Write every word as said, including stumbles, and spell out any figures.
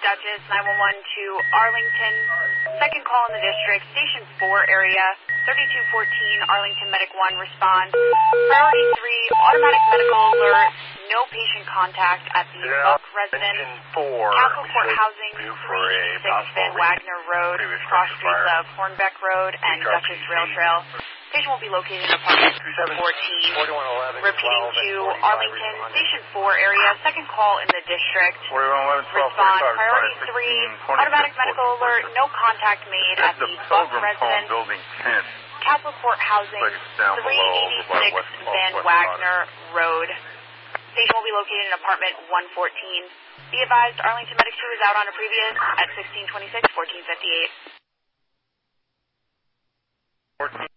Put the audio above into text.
Duchess, nine one one to Arlington. Second call in the district, Station four area, thirty-two fourteen, Arlington Medic one, respond. Priority three, automatic medical alert, no patient contact at the yeah, Buck residence. Castle Court Housing, three eighty-six Van Wagner Road, cross streets of Hornbeck Road and Duchess Rail Trail. Patient will be located in apartment fourteen. Repeating to Arlington, Station four area, second call in the district. Respond, priority three, automatic medical alert, no contact made at the Buck residence. Castle Court Housing, three eighty-six Van Wagner Road. Patient will be located in apartment one fourteen. Be advised, Arlington Medic two is out on a previous at sixteen twenty-six, fourteen fifty-eight.